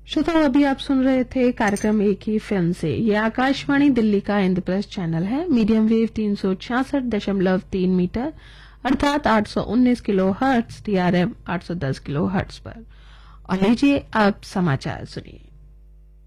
श्रोताओं, अभी आप सुन रहे थे कार्यक्रम एक ही फिल्म से। ये आकाशवाणी दिल्ली का इंद्रप्रस्थ चैनल है। मीडियम वेव 366.3 मीटर अर्थात 819 kilo hertz, TRM 810 kilo hertz पर। और लीजिए अब समाचार सुनिए।